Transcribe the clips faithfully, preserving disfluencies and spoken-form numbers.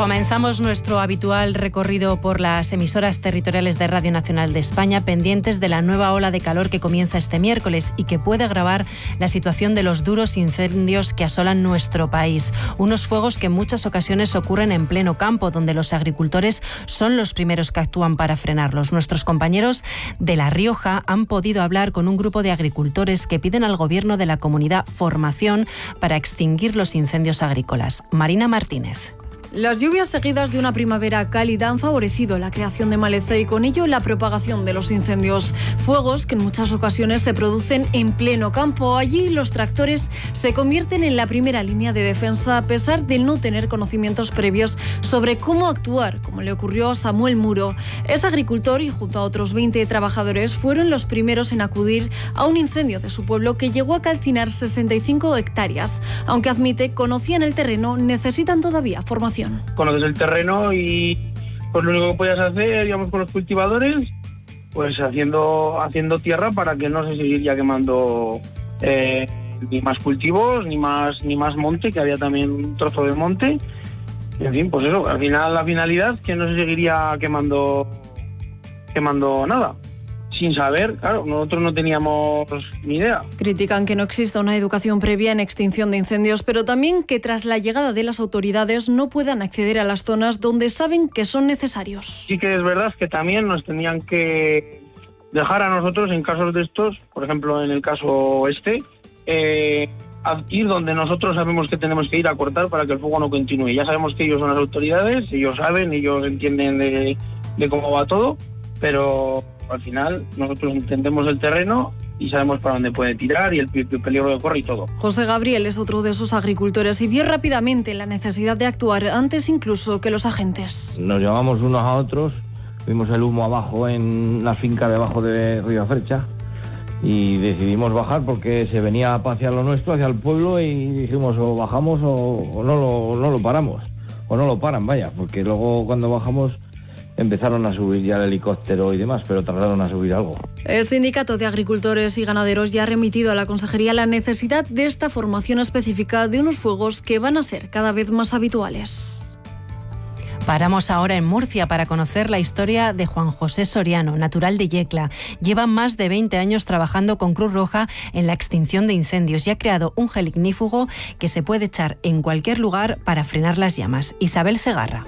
Comenzamos nuestro habitual recorrido por las emisoras territoriales de Radio Nacional de España, pendientes de la nueva ola de calor que comienza este miércoles y que puede agravar la situación de los duros incendios que asolan nuestro país. Unos fuegos que en muchas ocasiones ocurren en pleno campo, donde los agricultores son los primeros que actúan para frenarlos. Nuestros compañeros de La Rioja han podido hablar con un grupo de agricultores que piden al gobierno de la comunidad formación para extinguir los incendios agrícolas. Marina Martínez. Las lluvias seguidas de una primavera cálida han favorecido la creación de maleza y con ello la propagación de los incendios. Fuegos que en muchas ocasiones se producen en pleno campo. Allí los tractores se convierten en la primera línea de defensa a pesar de no tener conocimientos previos sobre cómo actuar, como le ocurrió a Samuel Muro. Es agricultor y junto a otros veinte trabajadores fueron los primeros en acudir a un incendio de su pueblo que llegó a calcinar sesenta y cinco hectáreas. Aunque admite, conocían el terreno, necesitan todavía formación. Conoces el terreno y pues lo único que podías hacer, digamos, con los cultivadores, pues haciendo haciendo tierra para que no se siguiera quemando eh, ni más cultivos, ni más ni más monte, que había también un trozo de monte. En fin, pues eso, al final la finalidad que no se seguiría quemando quemando nada. Sin saber, claro, nosotros no teníamos ni idea. Critican que no exista una educación previa en extinción de incendios, pero también que tras la llegada de las autoridades no puedan acceder a las zonas donde saben que son necesarios. Sí que es verdad que también nos tenían que dejar a nosotros en casos de estos, por ejemplo en el caso este, eh, ir donde nosotros sabemos que tenemos que ir a cortar para que el fuego no continúe. Ya sabemos que ellos son las autoridades, ellos saben, ellos entienden de, de cómo va todo, pero al final nosotros entendemos el terreno y sabemos para dónde puede tirar y el, el peligro que corre y todo. José Gabriel es otro de esos agricultores y vio rápidamente la necesidad de actuar antes incluso que los agentes. Nos llamamos unos a otros, vimos el humo abajo en la finca debajo de Río Frecha y decidimos bajar porque se venía hacia lo nuestro, hacia el pueblo, y dijimos o bajamos o, o no, lo, no lo paramos, o no lo paran, vaya, porque luego cuando bajamos empezaron a subir ya el helicóptero y demás, pero tardaron a subir algo. El Sindicato de Agricultores y Ganaderos ya ha remitido a la Consejería la necesidad de esta formación específica de unos fuegos que van a ser cada vez más habituales. Paramos ahora en Murcia para conocer la historia de Juan José Soriano, natural de Yecla. Lleva más de veinte años trabajando con Cruz Roja en la extinción de incendios y ha creado un gel ignífugo que se puede echar en cualquier lugar para frenar las llamas. Isabel Segarra.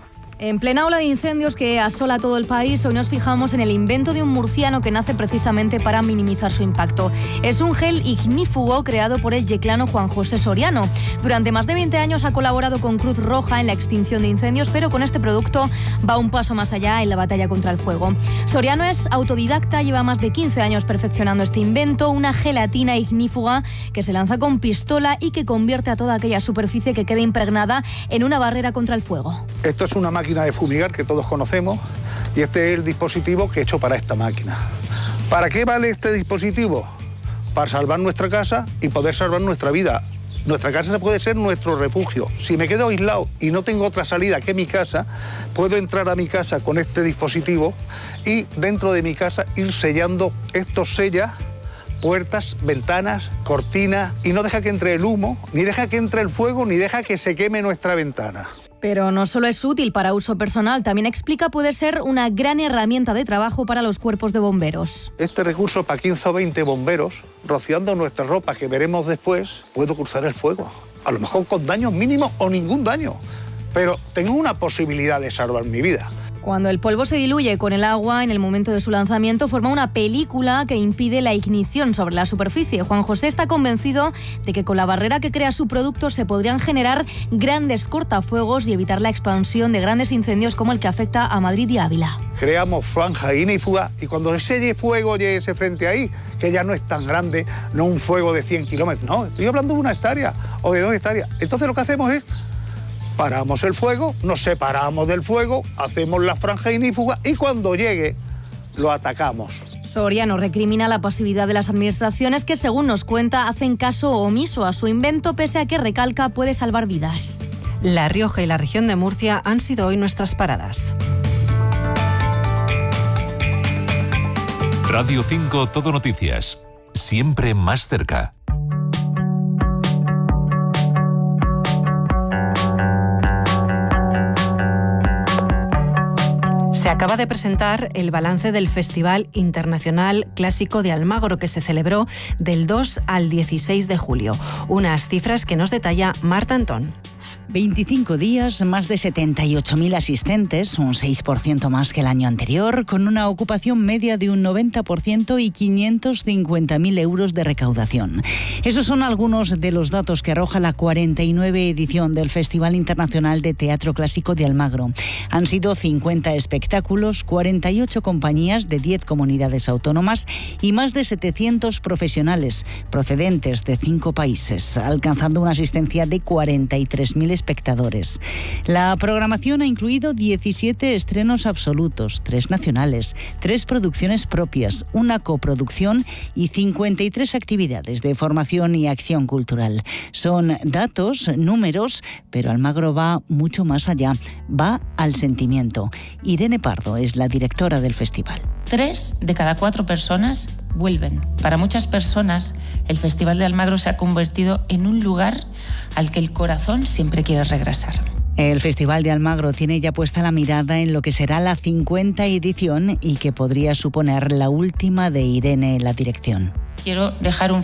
En plena ola de incendios que asola todo el país, hoy nos fijamos en el invento de un murciano que nace precisamente para minimizar su impacto. Es un gel ignífugo creado por el yeclano Juan José Soriano. Durante más de veinte años ha colaborado con Cruz Roja en la extinción de incendios, pero con este producto va un paso más allá en la batalla contra el fuego. Soriano es autodidacta, lleva más de quince años perfeccionando este invento, una gelatina ignífuga que se lanza con pistola y que convierte a toda aquella superficie que quede impregnada en una barrera contra el fuego. Esto es una máquina de fumigar que todos conocemos y este es el dispositivo que he hecho para esta máquina. ¿Para qué vale este dispositivo? Para salvar nuestra casa y poder salvar nuestra vida. Nuestra casa puede ser nuestro refugio. Si me quedo aislado y no tengo otra salida que mi casa, puedo entrar a mi casa con este dispositivo y dentro de mi casa ir sellando. Esto sella puertas, ventanas, cortinas y no deja que entre el humo, ni deja que entre el fuego, ni deja que se queme nuestra ventana. Pero no solo es útil para uso personal, también explica puede ser una gran herramienta de trabajo para los cuerpos de bomberos. Este recurso para quince o veinte bomberos, rociando nuestra ropa que veremos después, puedo cruzar el fuego. A lo mejor con daños mínimos o ningún daño, pero tengo una posibilidad de salvar mi vida. Cuando el polvo se diluye con el agua en el momento de su lanzamiento, forma una película que impide la ignición sobre la superficie. Juan José está convencido de que con la barrera que crea su producto se podrían generar grandes cortafuegos y evitar la expansión de grandes incendios como el que afecta a Madrid y Ávila. Creamos franja ignífuga y cuando ese fuego llegue ese frente ahí, que ya no es tan grande, no un fuego de cien kilómetros, no, estoy hablando de una hectárea o de dos hectáreas. Entonces lo que hacemos es paramos el fuego, nos separamos del fuego, hacemos la franja ignífuga y cuando llegue lo atacamos. Soriano recrimina la pasividad de las administraciones que, según nos cuenta, hacen caso omiso a su invento, pese a que, recalca, puede salvar vidas. La Rioja y la región de Murcia han sido hoy nuestras paradas. Radio cinco Todo Noticias, siempre más cerca. acaba de presentar el balance del Festival Internacional Clásico de Almagro, que se celebró del dos al dieciséis de julio. Unas cifras que nos detalla Marta Antón. veinticinco días, más de setenta y ocho mil asistentes, un seis por ciento más que el año anterior, con una ocupación media de un noventa por ciento y quinientos cincuenta mil euros de recaudación. Esos son algunos de los datos que arroja la cuarenta y nueve edición del Festival Internacional de Teatro Clásico de Almagro. Han sido cincuenta espectáculos, cuarenta y ocho compañías de diez comunidades autónomas y más de setecientos profesionales procedentes de cinco países, alcanzando una asistencia de cuarenta y tres mil espectadores. La programación ha incluido diecisiete estrenos absolutos, tres nacionales, tres producciones propias, una coproducción y cincuenta y tres actividades de formación y acción cultural. Son datos, números, pero Almagro va mucho más allá, va al sentimiento. Irene Pardo es la directora del festival. Tres de cada cuatro personas vuelven. Para muchas personas, el Festival de Almagro se ha convertido en un lugar al que el corazón siempre quiere regresar. El Festival de Almagro tiene ya puesta la mirada en lo que será la cincuenta edición y que podría suponer la última de Irene en la dirección. Quiero dejar un